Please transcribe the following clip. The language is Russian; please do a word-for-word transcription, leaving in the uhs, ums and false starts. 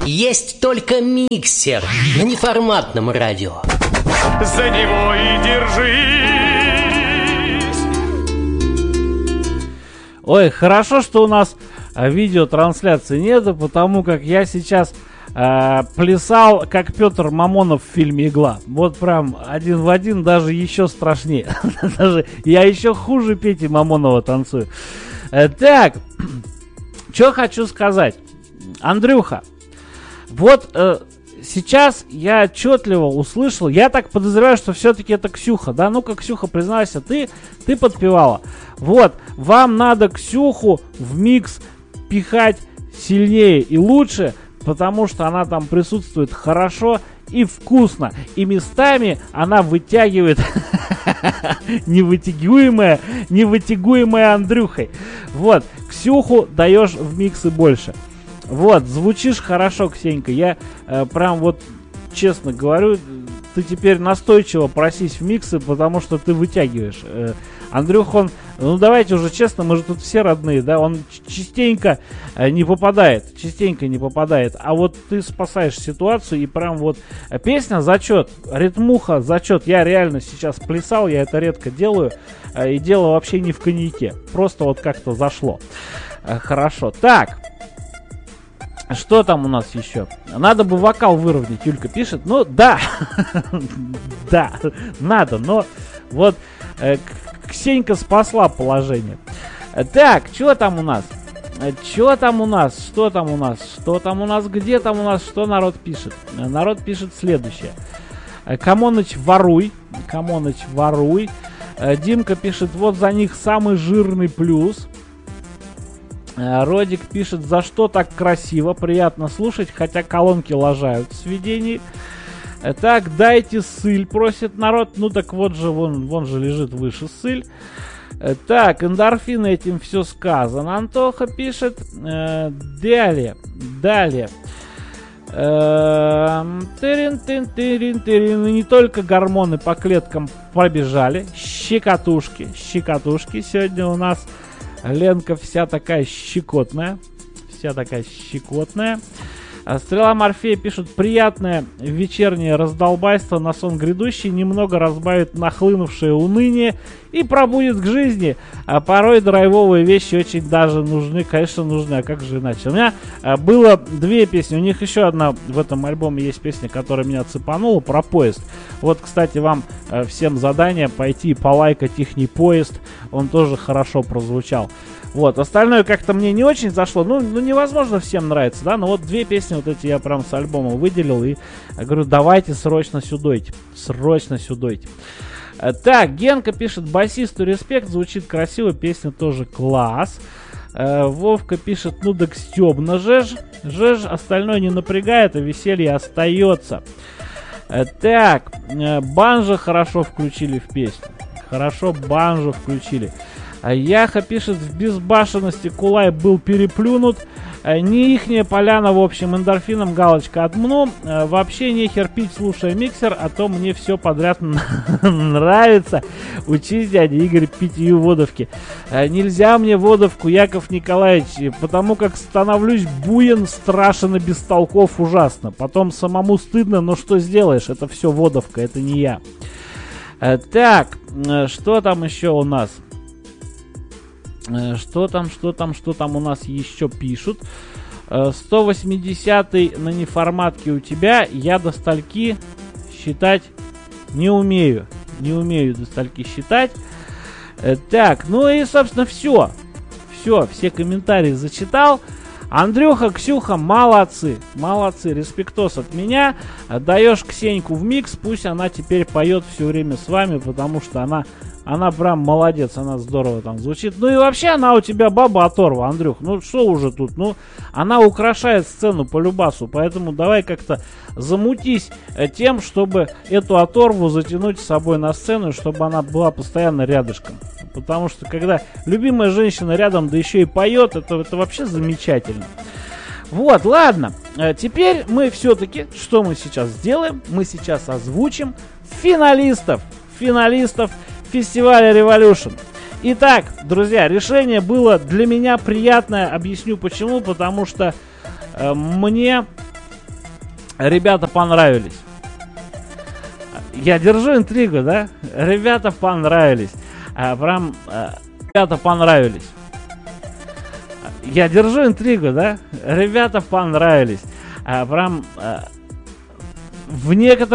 Есть только миксер на неформатном радио. За него и держись. Ой, хорошо, что у нас а, видеотрансляции нету, потому как я сейчас а, плясал, как Петр Мамонов в фильме «Игла». Вот прям один в один, даже еще страшнее. Даже я еще хуже Пети Мамонова танцую. Так, что хочу сказать. Андрюха, вот э, сейчас я отчетливо услышал, я так подозреваю, что все-таки это Ксюха, да? Ну-ка, Ксюха, признайся, ты, ты подпевала. Вот, вам надо Ксюху в микс пихать сильнее и лучше, потому что она там присутствует хорошо и вкусно. И местами она вытягивает невытягуемое, невытягуемое Андрюхой. Вот, Ксюху даешь в миксы больше. Вот, звучишь хорошо, Ксенька. Я э, прям вот честно говорю, ты теперь настойчиво просись в миксы, потому что ты вытягиваешь. Э, Андрюх, он, ну давайте уже честно, мы же тут все родные, да, он частенько э, не попадает, частенько не попадает. А вот ты спасаешь ситуацию и прям вот э, песня зачет, ритмуха зачет. Я реально сейчас плясал, я это редко делаю. Э, и дело вообще не в коньяке, просто вот как-то зашло. Э, хорошо, так. Что там у нас еще? Надо бы вокал выровнять, Юлька пишет. Ну, да, да, надо, но вот э, Ксенька спасла положение. Так, что там у нас? Что там у нас? Что там у нас? Что там у нас? Где там у нас? Что народ пишет? Народ пишет следующее. Камоныч, воруй. Камоныч, воруй. Димка пишет, вот за них самый жирный плюс. Родик пишет, за что так красиво, приятно слушать, хотя колонки лажают в сведении. Так, дайте ссыль, просит народ. Ну так вот же, вон, вон же лежит выше ссыль. Так, эндорфины, этим все сказано. Антоха пишет. Далее, далее. Тырин-тын-тырин-тырин. И не только гормоны по клеткам пробежали. Щекотушки, щекотушки. Сегодня у нас Ленка вся такая щекотная. Вся такая щекотная. Стрела Морфея пишет, приятное вечернее раздолбайство на сон грядущий немного разбавит нахлынувшее уныние и пробудет к жизни. А порой драйвовые вещи очень даже нужны, конечно нужны, а как же иначе. У меня а, было две песни, у них еще одна в этом альбоме есть песня, которая меня цепанула, про поезд. Вот, кстати, вам а, всем задание пойти полайкать ихний поезд, он тоже хорошо прозвучал. Вот, остальное как-то мне не очень зашло. Ну, ну, невозможно всем нравится, да. Но вот две песни вот эти я прям с альбома выделил. И я говорю, давайте срочно сюдойте. Срочно сюдойте. Так, Генка пишет, басисту респект, звучит красиво, песня тоже класс. Вовка пишет, ну так стебно жеж. Жеж, остальное не напрягает, а веселье остается. Так, банджо хорошо включили в песню. Хорошо банджо включили. Яха пишет, в безбашенности Кулай был переплюнут. Не ихняя поляна, в общем, эндорфином галочка отмну. Вообще нехер пить, слушая миксер, а то мне все подряд нравится. Учись, дядя Игорь, питью водовки. Нельзя мне водовку, Яков Николаевич, потому как становлюсь буен, страшен и бестолков ужасно. Потом самому стыдно, но что сделаешь, это все водовка, это не я. Так, что там еще у нас? Что там, что там, что там у нас еще пишут? сто восьмидесятый на неформатке у тебя. Я до стольки считать не умею. Не умею до стольки считать. Так, ну и, собственно, все. Все, все комментарии зачитал. Андрюха, Ксюха, молодцы. Молодцы, респектос от меня. Даешь Ксеньку в микс, пусть она теперь поет все время с вами, потому что она... Она прям молодец, она здорово там звучит. Ну и вообще она у тебя баба оторва, Андрюх. Ну что уже тут? Ну, она украшает сцену по любасу. Поэтому давай как-то замутись тем, чтобы эту оторву затянуть с собой на сцену, чтобы она была постоянно рядышком. Потому что когда любимая женщина рядом, да еще и поет, это, это вообще замечательно. Вот, ладно. Теперь мы все-таки, что мы сейчас сделаем? Мы сейчас озвучим финалистов. Финалистов фестиваля Revolution. Итак, друзья, решение было для меня приятное. Объясню почему. Потому что э, мне Ребята понравились. Я держу интригу, да? Ребята понравились. А, прям... А, ребята понравились. Я держу интригу, да? Ребята понравились. А, прям... А, в некоторых...